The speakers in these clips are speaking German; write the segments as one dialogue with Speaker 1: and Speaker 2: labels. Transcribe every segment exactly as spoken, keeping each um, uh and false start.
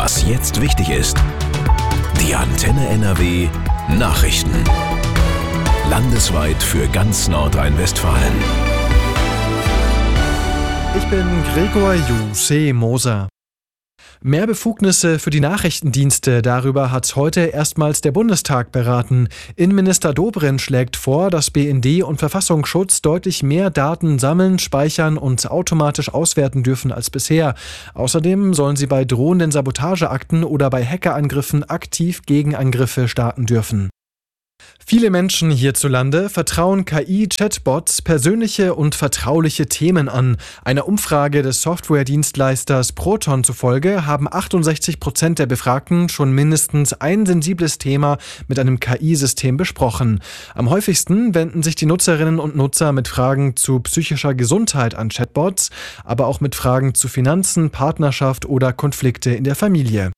Speaker 1: Was jetzt wichtig ist. Die Antenne N R W Nachrichten. Landesweit für ganz Nordrhein-Westfalen.
Speaker 2: Ich bin Gregor Juse Moser. Mehr Befugnisse für die Nachrichtendienste, darüber hat heute erstmals der Bundestag beraten. Innenminister Dobrindt schlägt vor, dass B N D und Verfassungsschutz deutlich mehr Daten sammeln, speichern und automatisch auswerten dürfen als bisher. Außerdem sollen sie bei drohenden Sabotageakten oder bei Hackerangriffen aktiv Gegenangriffe starten dürfen. Viele Menschen hierzulande vertrauen K I-Chatbots persönliche und vertrauliche Themen an. Einer Umfrage des Softwaredienstleisters Proton zufolge haben achtundsechzig Prozent der Befragten schon mindestens ein sensibles Thema mit einem K I-System besprochen. Am häufigsten wenden sich die Nutzerinnen und Nutzer mit Fragen zu psychischer Gesundheit an Chatbots, aber auch mit Fragen zu Finanzen, Partnerschaft oder Konflikte in der Familie.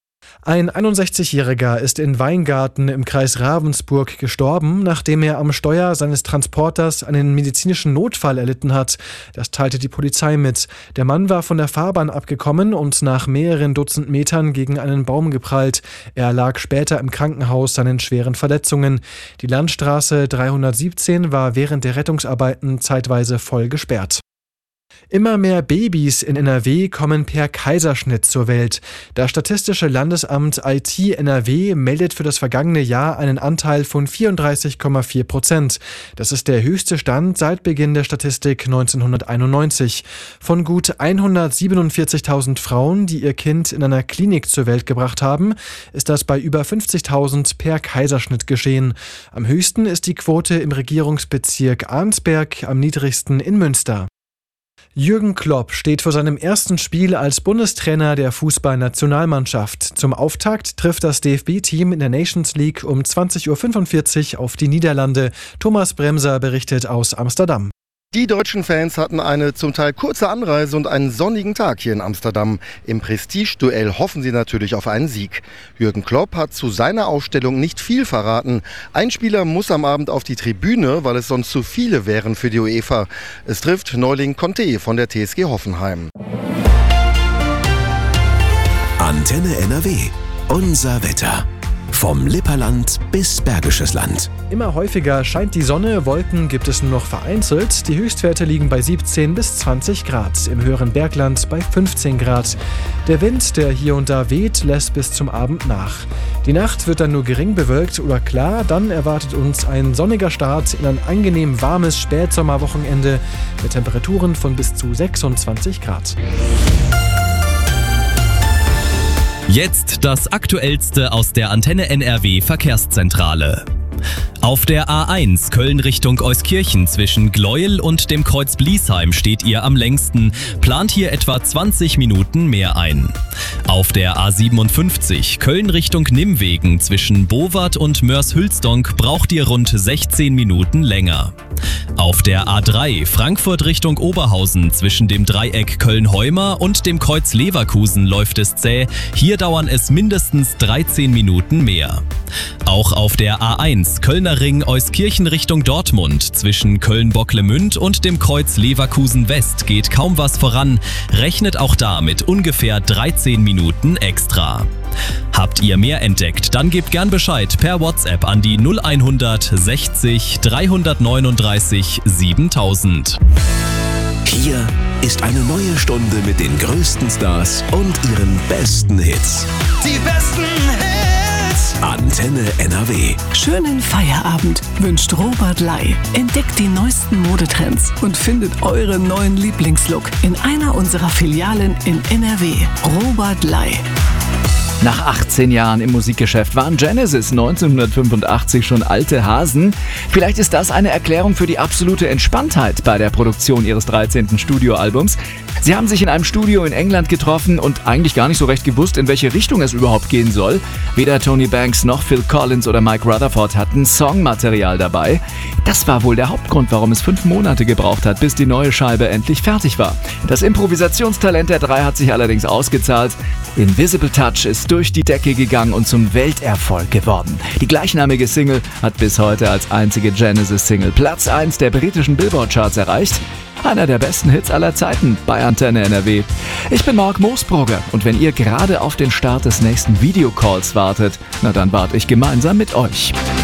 Speaker 2: Ein einundsechzigjähriger ist in Weingarten im Kreis Ravensburg gestorben, nachdem er am Steuer seines Transporters einen medizinischen Notfall erlitten hat. Das teilte die Polizei mit. Der Mann war von der Fahrbahn abgekommen und nach mehreren Dutzend Metern gegen einen Baum geprallt. Er lag später im Krankenhaus seinen schweren Verletzungen. Die Landstraße dreihundertsiebzehn war während der Rettungsarbeiten zeitweise voll gesperrt. Immer mehr Babys in N R W kommen per Kaiserschnitt zur Welt. Das Statistische Landesamt I T N R W meldet für das vergangene Jahr einen Anteil von vierunddreißig Komma vier Prozent. Das ist der höchste Stand seit Beginn der Statistik neunzehnhunderteinundneunzig. Von gut hundertsiebenundvierzigtausend Frauen, die ihr Kind in einer Klinik zur Welt gebracht haben, ist das bei über fünfzigtausend per Kaiserschnitt geschehen. Am höchsten ist die Quote im Regierungsbezirk Arnsberg, am niedrigsten in Münster. Jürgen Klopp steht vor seinem ersten Spiel als Bundestrainer der Fußballnationalmannschaft. Zum Auftakt trifft das D F B-Team in der Nations League um zwanzig Uhr fünfundvierzig auf die Niederlande. Thomas Bremser berichtet aus Amsterdam.
Speaker 3: Die deutschen Fans hatten eine zum Teil kurze Anreise und einen sonnigen Tag hier in Amsterdam. Im Prestige-Duell hoffen sie natürlich auf einen Sieg. Jürgen Klopp hat zu seiner Aufstellung nicht viel verraten. Ein Spieler muss am Abend auf die Tribüne, weil es sonst zu viele wären für die UEFA. Es trifft Neuling Conte von der T S G Hoffenheim.
Speaker 1: Antenne N R W. Unser Wetter. Vom Lipperland bis Bergisches Land.
Speaker 2: Immer häufiger scheint die Sonne, Wolken gibt es nur noch vereinzelt. Die Höchstwerte liegen bei siebzehn bis zwanzig Grad, im höheren Bergland bei fünfzehn Grad. Der Wind, der hier und da weht, lässt bis zum Abend nach. Die Nacht wird dann nur gering bewölkt oder klar, dann erwartet uns ein sonniger Start in ein angenehm warmes Spätsommerwochenende mit Temperaturen von bis zu sechsundzwanzig Grad.
Speaker 4: Jetzt das Aktuellste aus der Antenne N R W Verkehrszentrale. Auf der A eins Köln Richtung Euskirchen zwischen Gleuel und dem Kreuz Bliesheim steht ihr am längsten, plant hier etwa zwanzig Minuten mehr ein. Auf der A siebenundfünfzig Köln Richtung Nimwegen zwischen Bowart und Moers-Hülsdonk braucht ihr rund sechzehn Minuten länger. Auf der A drei Frankfurt Richtung Oberhausen zwischen dem Dreieck Köln-Heuma und dem Kreuz Leverkusen läuft es zäh, hier dauern es mindestens dreizehn Minuten mehr. Auch auf der A eins Kölner Ring Euskirchen Richtung Dortmund zwischen Köln-Bocklemünd und dem Kreuz Leverkusen West geht kaum was voran, rechnet auch da mit ungefähr dreizehn Minuten extra. Habt ihr mehr entdeckt, dann gebt gern Bescheid per WhatsApp an die null hundert sechzig dreihundertneununddreißig siebentausend.
Speaker 1: Hier ist eine neue Stunde mit den größten Stars und ihren besten Hits.
Speaker 5: Die besten Hits!
Speaker 1: Antenne N R W.
Speaker 6: Schönen Feierabend wünscht Robert Ley. Entdeckt die neuesten Modetrends und findet euren neuen Lieblingslook in einer unserer Filialen in N R W. Robert Ley.
Speaker 7: Nach achtzehn Jahren im Musikgeschäft waren Genesis neunzehnhundertfünfundachtzig schon alte Hasen. Vielleicht ist das eine Erklärung für die absolute Entspanntheit bei der Produktion ihres dreizehnten Studioalbums. Sie haben sich in einem Studio in England getroffen und eigentlich gar nicht so recht gewusst, in welche Richtung es überhaupt gehen soll. Weder Tony Banks noch Phil Collins oder Mike Rutherford hatten Songmaterial dabei. Das war wohl der Hauptgrund, warum es fünf Monate gebraucht hat, bis die neue Scheibe endlich fertig war. Das Improvisationstalent der drei hat sich allerdings ausgezahlt. Invisible Touch ist durch die Decke gegangen und zum Welterfolg geworden. Die gleichnamige Single hat bis heute als einzige Genesis-Single Platz eins der britischen Billboard-Charts erreicht. Einer der besten Hits aller Zeiten bei Antenne N R W. Ich bin Marc Moosbrugger und wenn ihr gerade auf den Start des nächsten Videocalls wartet, na dann warte ich gemeinsam mit euch.